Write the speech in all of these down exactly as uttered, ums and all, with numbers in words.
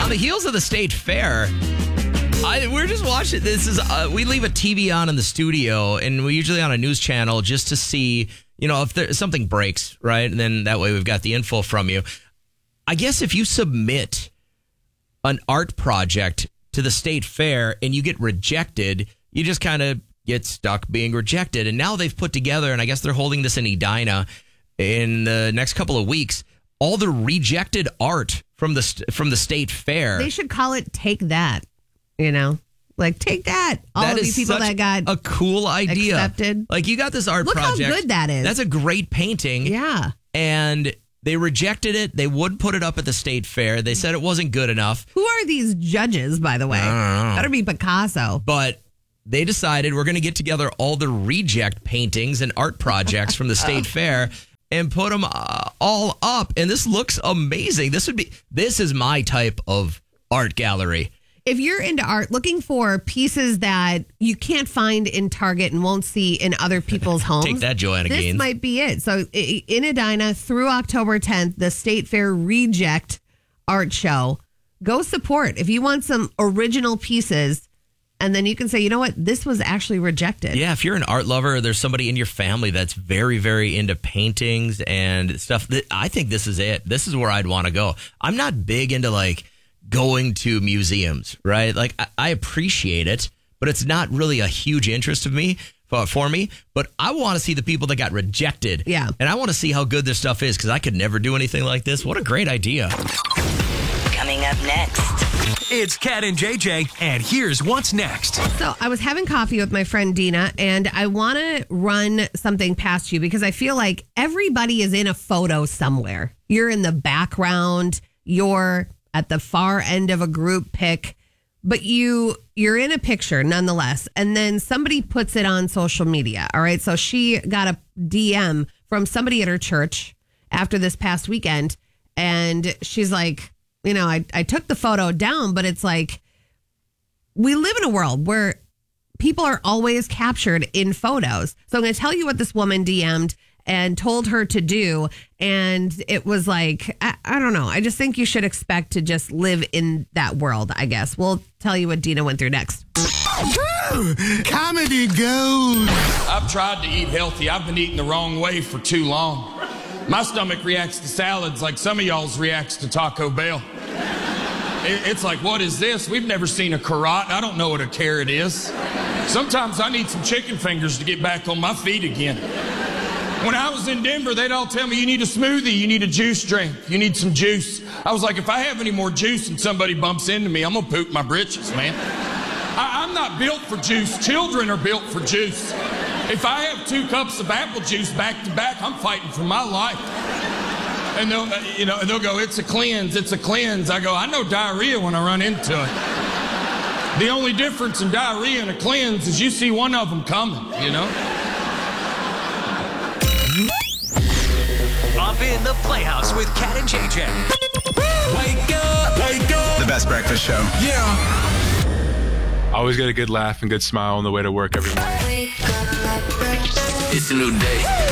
the heels of the state fair, I, we're just watching. This is uh, we leave a T V on in the studio, and we're usually on a news channel just to see, you know, if there, something breaks, right? And then that way we've got the info from you. I guess if you submit an art project to the state fair and you get rejected, you just kind of get stuck being rejected. And now they've put together, and I guess they're holding this in Edina in the next couple of weeks, all the rejected art from the st- from the state fair. They should call it Take That, you know? Like, take that. All that of is these people such that got a cool idea. accepted. Like, you got this art Look project. how good that is. That's a great painting. Yeah. And they rejected it. They would put it up at the state fair. They said it wasn't good enough. Who are these judges, by the way? I don't know. Gotta be Picasso. But they decided we're going to get together all the reject paintings and art projects from the state fair and put them uh, all up. And this looks amazing. This would be, this is my type of art gallery. If you're into art, looking for pieces that you can't find in Target and won't see in other people's homes. Take that, Joanna This Gaines. might be it. So i- in Edina through October tenth, the State Fair Reject Art Show. Go support. If you want some original pieces, and then you can say, you know what, this was actually rejected. Yeah, if you're an art lover, or there's somebody in your family that's very, very into paintings and stuff, that I think this is it. This is where I'd want to go. I'm not big into like going to museums, right? Like I, I appreciate it, but it's not really a huge interest of me for, for me. But I want to see the people that got rejected. Yeah. And I want to see how good this stuff is, because I could never do anything like this. What a great idea. Coming up next. It's Kat and J J, and here's what's next. So I was having coffee with my friend Dina, and I want to run something past you because I feel like everybody is in a photo somewhere. You're in the background. You're at the far end of a group pic, but you you're in a picture nonetheless. And then somebody puts it on social media. All right. So she got a D M from somebody at her church after this past weekend. And she's like, you know, I, I took the photo down, but it's like, we live in a world where people are always captured in photos. So I'm going to tell you what this woman D M'd and told her to do. And it was like, I, I don't know. I just think you should expect to just live in that world, I guess. We'll tell you what Dina went through next. Comedy gold. I've tried to eat healthy. I've been eating the wrong way for too long. My stomach reacts to salads like some of y'all's reacts to Taco Bell. It, it's like, what is this? We've never seen a carrot. I don't know what a carrot is. Sometimes I need some chicken fingers to get back on my feet again. When I was in Denver, they'd all tell me, you need a smoothie, you need a juice drink, you need some juice. I was like, if I have any more juice and somebody bumps into me, I'm gonna poop my britches, man. I, I'm not built for juice. Children are built for juice. If I have two cups of apple juice back to back, I'm fighting for my life. And they'll, uh, you know, and they'll go, it's a cleanse, it's a cleanse. I go, I know diarrhea when I run into it. The only difference in diarrhea and a cleanse is you see one of them coming, you know? Up in the Playhouse with Kat and J J. Wake up! Wake up! The best breakfast show. Yeah! Always get a good laugh and good smile on the way to work every morning. It's a new day.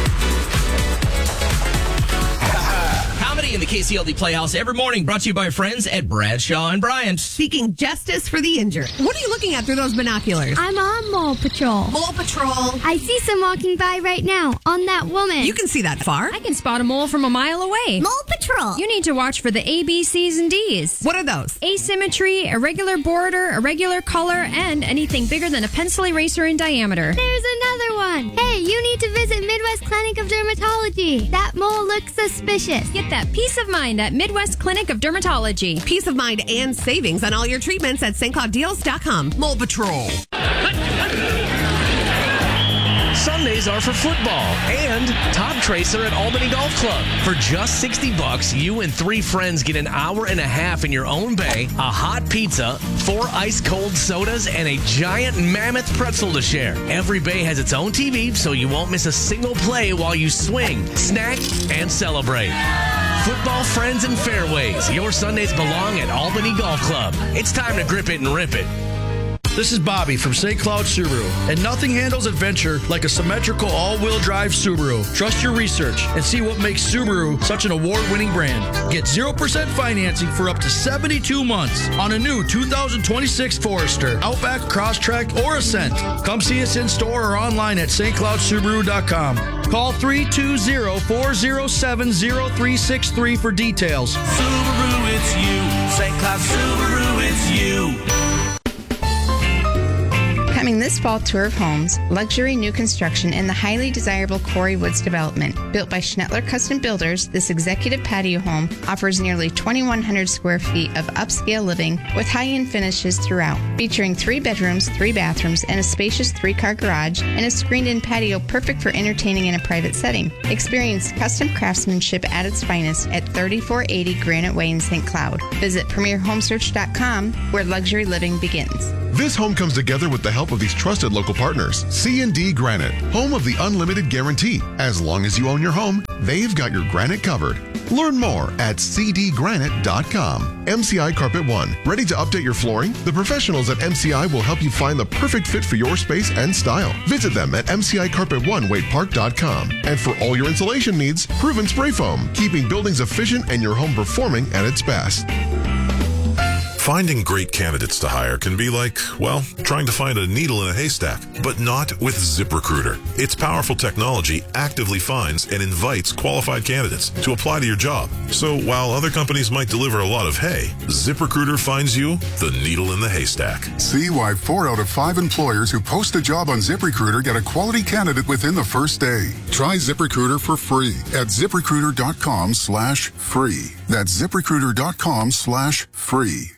Comedy in the K C L D Playhouse every morning, brought to you by our friends at Bradshaw and Bryant. Seeking justice for the injured. What are you looking at through those binoculars? I'm on Mole Patrol. Mole Patrol. I see some walking by right now on that woman. You can see that far. I can spot a mole from a mile away. Mole Patrol. You need to watch for the A, B, C's, and D's. What are those? Asymmetry, irregular border, irregular color, and anything bigger than a pencil eraser in diameter. There's another one. Hey, you need to visit Midwest Clinic of Dermatology. That mole looks suspicious. Get that peace of mind at Midwest Clinic of Dermatology. Peace of mind and savings on all your treatments at Saint Cloud Deals dot com. Mole Patrol. Sundays are for football and Top Tracer at Albany Golf Club. For just sixty bucks, you and three friends get an hour and a half in your own bay, a hot pizza, four ice cold sodas, and a giant mammoth pretzel to share. Every bay has its own T V, so you won't miss a single play while you swing, snack, and celebrate. Football, friends, and fairways. Your Sundays belong at Albany Golf Club. It's time to grip it and rip it. This is Bobby from Saint Cloud Subaru, and nothing handles adventure like a symmetrical all-wheel drive Subaru. Trust your research and see what makes Subaru such an award-winning brand. Get zero percent financing for up to seventy-two months on a new two thousand twenty-six Forester, Outback, Crosstrek, or Ascent. Come see us in store or online at st cloud subaru dot com. Call three two zero, four zero seven, zero three six three for details. Subaru, it's you. Saint Cloud Subaru, it's you. Coming this fall, Tour of Homes, luxury new construction in the highly desirable Quarry Woods development. Built by Schnettler Custom Builders, this executive patio home offers nearly twenty-one hundred square feet of upscale living with high-end finishes throughout. Featuring three bedrooms, three bathrooms, and a spacious three-car garage, and a screened-in patio perfect for entertaining in a private setting. Experience custom craftsmanship at its finest at thirty-four eighty Granite Way in Saint Cloud. Visit premier home search dot com, where luxury living begins. This home comes together with the help of these trusted local partners. C and D Granite, home of the unlimited guarantee. As long as you own your home, they've got your granite covered. Learn more at c d granite dot com. M C I Carpet One, ready to update your flooring? The professionals at M C I will help you find the perfect fit for your space and style. Visit them at m c i carpet one wade park dot com. And for all your insulation needs, Proven Spray Foam, keeping buildings efficient and your home performing at its best. Finding great candidates to hire can be like, well, trying to find a needle in a haystack, but not with ZipRecruiter. Its powerful technology actively finds and invites qualified candidates to apply to your job. So while other companies might deliver a lot of hay, ZipRecruiter finds you the needle in the haystack. See why four out of five employers who post a job on ZipRecruiter get a quality candidate within the first day. Try ZipRecruiter for free at ziprecruiter dot com slash free. That's ziprecruiter dot com slash free.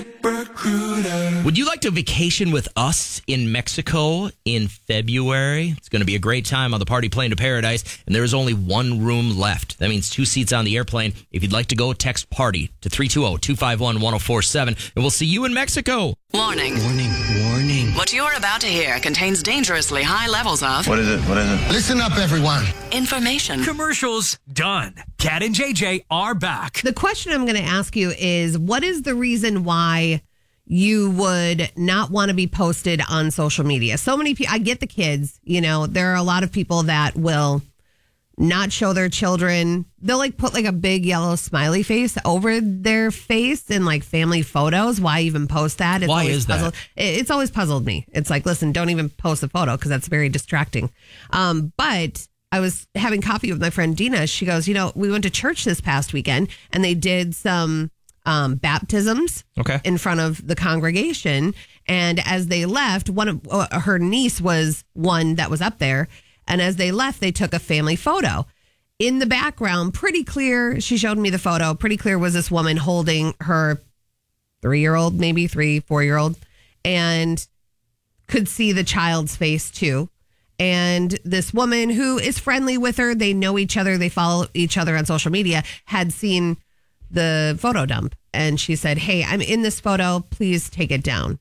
ZipRecruiter. Would you like to vacation with us in Mexico in February? It's going to be a great time on the Party Plane to Paradise, and there is only one room left. That means two seats on the airplane. If you'd like to go, text PARTY to three two zero, two five one, one zero four seven, and we'll see you in Mexico. Warning. Warning. Warning. What you're about to hear contains dangerously high levels of... What is it? What is it? Listen up, everyone. Information. Commercials done. Kat and J J are back. The question I'm going to ask you is, what is the reason why you would not want to be posted on social media? So many people, I get the kids, you know, there are a lot of people that will not show their children. They'll like put like a big yellow smiley face over their face in like family photos. Why even post that? It's Why always is that? puzzled, It's always puzzled me. It's like, listen, don't even post a photo because that's very distracting. Um, but I was having coffee with my friend Dina. She goes, you know, we went to church this past weekend and they did some um, baptisms okay. in front of the congregation. And as they left, one of uh, her niece was one that was up there. And as they left, they took a family photo. In the background, pretty clear, she showed me the photo, pretty clear was this woman holding her three-year-old, maybe three, four-year-old, and could see the child's face too. And this woman who is friendly with her, they know each other, they follow each other on social media, had seen the photo dump. And she said, hey, I'm in this photo, please take it down.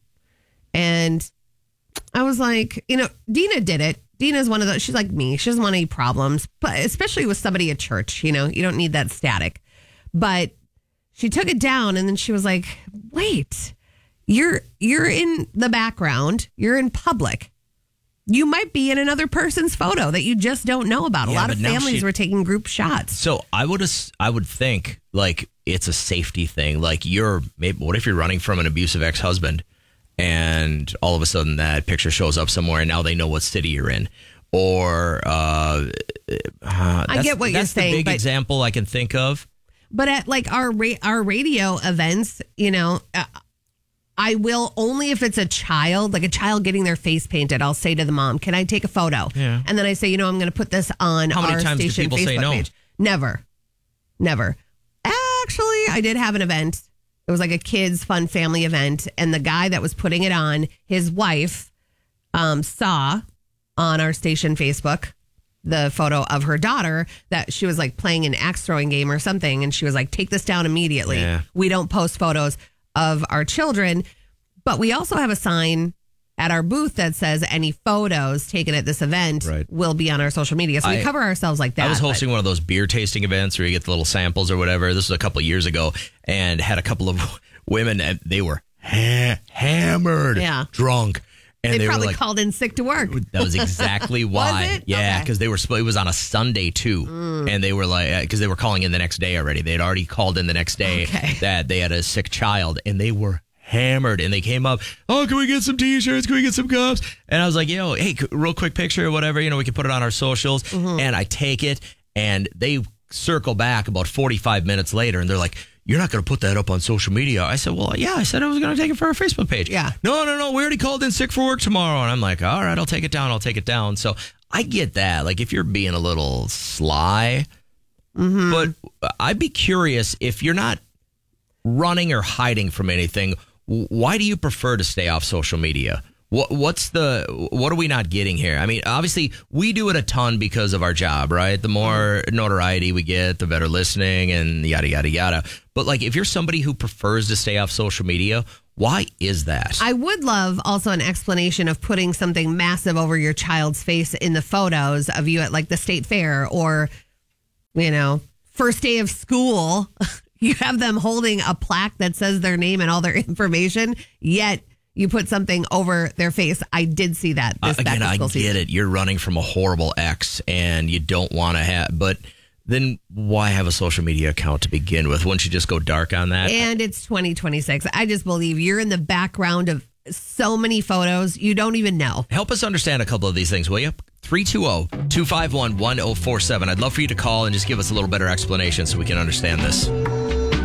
And I was like, you know, Dina did it. Dina's one of those, she's like me. She doesn't want any problems, but especially with somebody at church, you know, you don't need that static. But she took it down and then she was like, wait, you're you're in the background. You're in public. You might be in another person's photo that you just don't know about. A Yeah, lot but of now families she- were taking group shots. So I would as- I would think like it's a safety thing. Like you're maybe what if you're running from an abusive ex-husband and all of a sudden that picture shows up somewhere and now they know what city you're in. Or uh, uh, I get what you're that's saying, the big but- example I can think of. But at like our ra- our radio events, you know, uh, I will only if it's a child, like a child getting their face painted. I'll say to the mom, "Can I take a photo?" Yeah. And then I say, "You know, I'm going to put this on How many our times do station people Facebook say no? page." Never, never. Actually, I did have an event. It was like a kids' fun family event, and the guy that was putting it on, his wife, um, saw on our station Facebook the photo of her daughter that she was like playing an axe throwing game or something. And she was like, take this down immediately. Yeah. We don't post photos of our children, but we also have a sign at our booth that says any photos taken at this event Right. will be on our social media. So we I- cover ourselves like that. I was but- hosting one of those beer tasting events where you get the little samples or whatever. This was a couple of years ago and had a couple of women and they were ha- hammered, Yeah. drunk. And they, they probably were like, called in sick to work. that was exactly why. Was it? Yeah, Okay. because they were. sp- It was on a Sunday too, Mm. and they were like, because they were calling in the next day already. They had already called in the next day Okay. that they had a sick child, and they were hammered. And they came up, oh, can we get some T-shirts? Can we get some cups? And I was like, yo, hey, c- real quick picture or whatever. You know, we can put it on our socials. Mm-hmm. And I take it, and they circle back about forty-five minutes later, and they're like, you're not going to put that up on social media. I said, well, yeah, I said I was going to take it for our Facebook page. Yeah. No, no, no. We already called in sick for work tomorrow. And I'm like, all right, I'll take it down. I'll take it down. So I get that. Like, if you're being a little sly, Mm-hmm. but I'd be curious if you're not running or hiding from anything, w- why do you prefer to stay off social media? What, what's the, what are we not getting here? I mean, obviously we do it a ton because of our job, right? The more notoriety we get, the better listening and yada, yada, yada. But like, if you're somebody who prefers to stay off social media, why is that? I would love also an explanation of putting something massive over your child's face in the photos of you at like the state fair or, you know, first day of school. You have them holding a plaque that says their name and all their information, yet you put something over their face. I did see that this Uh, again, back I to school get season. it. You're running from a horrible ex and you don't want to have, but then why have a social media account to begin with? Wouldn't you just go dark on that? And it's twenty twenty-six. I just believe you're in the background of so many photos you don't even know. Help us understand a couple of these things, will you? three two zero, two five one, one zero four seven. I'd love for you to call and just give us a little better explanation so we can understand this.